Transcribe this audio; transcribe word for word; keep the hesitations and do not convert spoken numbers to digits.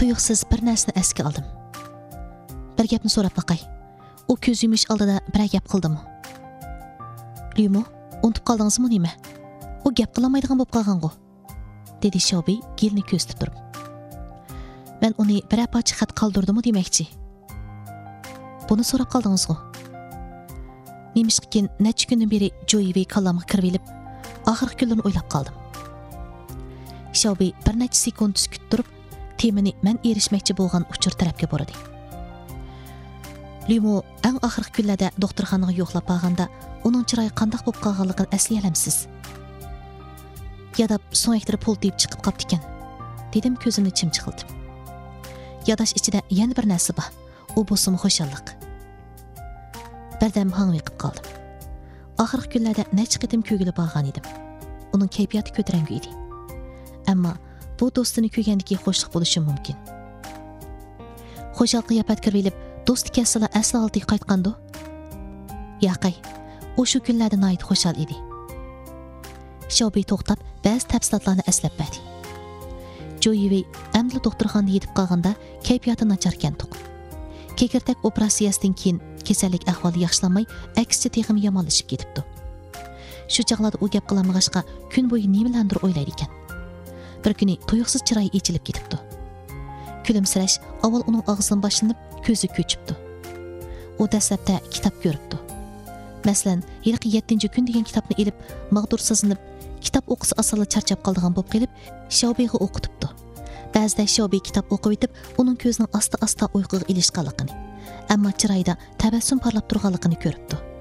tuyuqsiz bir narsani esga oldim. Bir gapni so'rab boqay. U ko'z yumish oldida bir gap qildimi? Lyumo, unutib qoldingizmi nima? U gap qilmaydigan bo'lib qolgan-ku, dedi Shelby Gilni ko'zitib turib. Men uni bir apachi xat qoldirdimmi demoqchi. Buni so'rab qoldingiz-ku. Nemishkin necha kundan beri Joey kallamga kirib elib, oxirgi kunlarni o'ylab qoldim. Shelby bir necha sekund sukut turib, temini men erishmoqchi bo'lgan uchur tarafga bordi. Lyumo eng oxirgi kunlarda doktorxonaga yo'qlab borganda, uning chiroyi qanday bo'lib qolganligini eslay olamsiz? Yadab so'ngaktirib pul deb chiqib qopti ekan, dedim ko'zimni chimchiqiltib. Yadash ichida yana bir narsa bor. U bo'lsa xo'shallik. Birdan hangviqib qoldim. Oxirgi kunlarda necha qitim ko'gilib borgan edim. Uning kayfiyati ko'tarangi edi. Ammo bu do'stini ko'rgandagi xo'shlik bo'lishi mumkin. Xo'shal qiyofat kirib, do'sti kasala asli oldiga qaytgandi. Yaqay, u shu kunlarda noyit xo'shal edi. Shelby to'xtab, ba'zi tafsilotlarni eslab berdi. Joey amdi doktorxonaga yetib qolganda kayfiyati nachar ekan-tuq. Kekirtak operatsiyasidan keyin kasallik ahvoli yaxshilanmay, aksicha texim yomonlashib ketibdi. Shu chaqlarda u gap qilmag'ashqa kun bo'yi nimalardir o'ylaydi ekan. Bir kuni tuyuqsiz chiroyi echilib ketibdi. Kulimsirash avval uning og'zidan boshlanib, ko'zi ko'chibdi. U dastlabda kitob ko'ribdi. Masalan, yilqi yettinchi kun degan kitobni elib, mag'dursizlanib, kitob o'qisa asali charchab qoldigan bo'lib qilib, Shelbyga o'qitibdi. Ba'zida Shelby kitob o'qib etib, uning ko'zining asta-asta uyquga ilishganligini, ammo chiroyida tabassum parlab turganligini ko'ribdi.